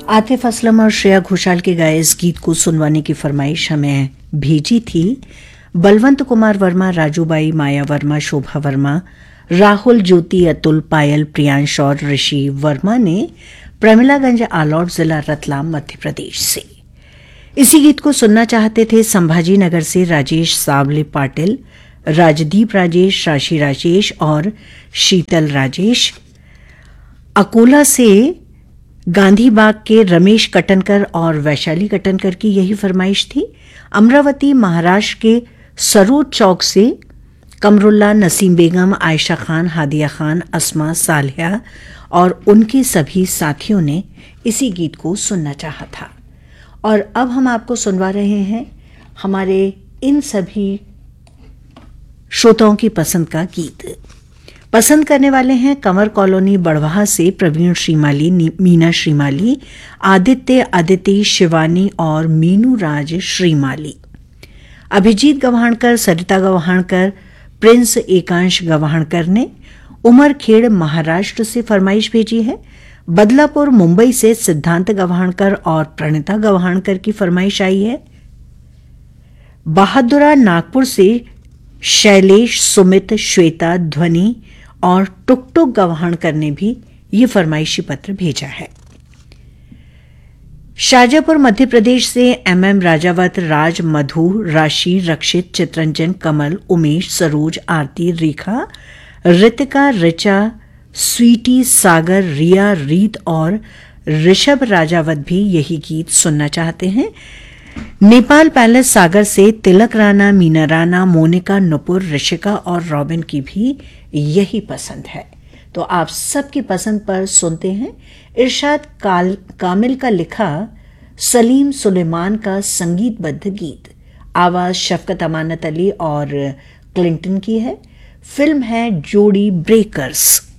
आतिफ असलम और श्रेया घोषाल के गाए इस गीत को सुनवाने की फरमाइश हमें भेजी थी बलवंत कुमार वर्मा, राजूबाई, माया वर्मा, शोभा वर्मा, राहुल, ज्योति, अतुल, पायल, प्रियांश और ऋषि वर्मा ने प्रमिलागंज आलौट, जिला रतलाम, मध्य प्रदेश से। इसी गीत को सुनना चाहते थे संभाजी नगर से राजेश सावले पाटिल, राजदीप राजेश, राशि राजेश और शीतल राजेश। अकोला से गांधी बाग के रमेश कटनकर और वैशाली कटनकर की यही फरमाइश थी। अमरावती महाराष्ट्र के सरोज चौक से कमरुल्ला, नसीम बेगम, आयशा खान, हादिया खान, अस्मा, सालिया और उनके सभी साथियों ने इसी गीत को सुनना चाहा था। और अब हम आपको सुनवा रहे हैं हमारे इन सभी श्रोताओं की पसंद का गीत। पसंद करने वाले हैं कंवर कॉलोनी बड़वाहा से प्रवीण श्रीमाली, मीना श्रीमाली, आदित्य अदिति, शिवानी और मीनू राज श्रीमाली। अभिजीत गवाहणकर, सरिता गवाहणकर, प्रिंस एकांश गवाहणकर ने उमरखेड़ महाराष्ट्र से फरमाइश भेजी है। बदलापुर मुंबई से सिद्धांत गवाहणकर और प्रणिता गवाहणकर की फरमाइश आई है। बहादुरा नागपुर से शैलेश, सुमित, श्वेता, ध्वनि और टुकटुक गवाहणकर ने भी ये फरमाइशी पत्र भेजा है। शाजापुर मध्य प्रदेश से एमएम राजावत, राज, मधु, राशि, रक्षित, चित्रंजन, कमल, उमेश, सरोज, आरती, रेखा, रितिका, ऋचा, स्वीटी, सागर, रिया, रीत और ऋषभ राजावत भी यही गीत सुनना चाहते हैं। नेपाल पैलेस सागर से तिलक राणा, मीना राणा, मोनिका, नुपुर, ऋषिका और रॉबिन की भी यही पसंद है। तो आप सबकी पसंद पर सुनते हैं इरशाद कामिल का लिखा सलीम सुलेमान का संगीतबद्ध गीत। आवाज शफकत अमानत अली और क्लिंटन की है। फिल्म है जोड़ी ब्रेकर्स।